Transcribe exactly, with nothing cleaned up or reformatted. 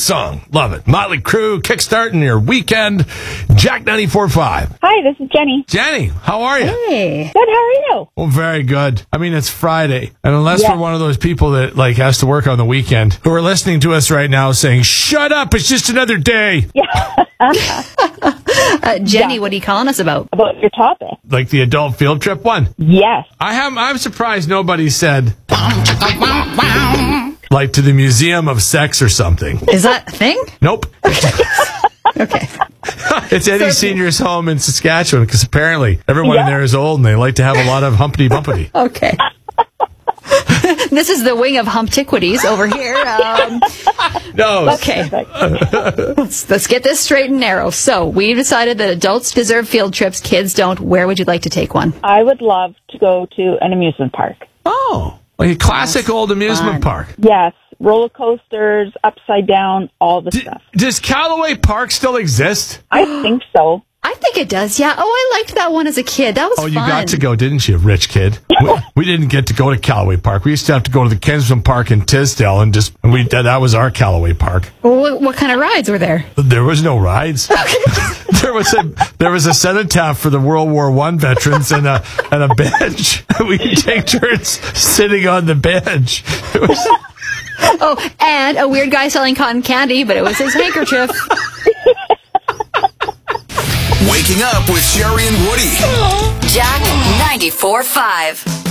song. Love it. Motley Crue, kickstarting your weekend. Jack ninety-four point five. Hi, this is Jenny. Jenny, how are you? Hey. Good, how are you? Well, very good. I mean, it's Friday. And unless Yeah. we're one of those people that, like, has to work on the weekend, who are listening to us right now saying, shut up, it's just another day. Yeah. Uh, Jenny, Yeah. what are you calling us about? About your topic. Like the adult field trip one. Yes. I have, I'm surprised nobody said, like, to the Museum of Sex or something. Is that a thing? Nope. Okay. It's Eddie Senior's home in Saskatchewan, because apparently everyone in Yeah. there is old and they like to have a lot of humpty bumpity. Okay. This is the wing of Humptiquities over here. Um, No. okay. let's, let's get this straight and narrow. So, we decided that adults deserve field trips, kids don't. Where would you like to take one? I would love to go to an amusement park. Oh. Like a classic old amusement fun. park. Yes. Roller coasters, upside down, all the D- stuff. does Callaway Park still exist? I think so. I think it does, yeah. Oh, I liked that one as a kid. That was Oh, fun. you got to go, didn't you, rich kid? we, we didn't get to go to Callaway Park. We used to have to go to the Kensington Park in Tisdale, and just and we that, that was our Callaway Park. Well, what, what kind of rides were there? There was no rides. there was a there was a cenotaph for the World War One veterans and a and a bench. We could take turns sitting on the bench. It was. Oh, and a weird guy selling cotton candy, but it was his handkerchief. Waking up with Sherry and Woody. Jack ninety-four point five.